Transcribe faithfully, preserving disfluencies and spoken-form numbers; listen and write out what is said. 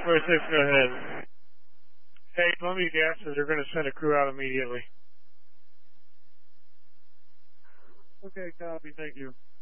forty-six, go ahead. Hey, Columbia Gas says they're going to send a crew out immediately. Okay, copy. Thank you.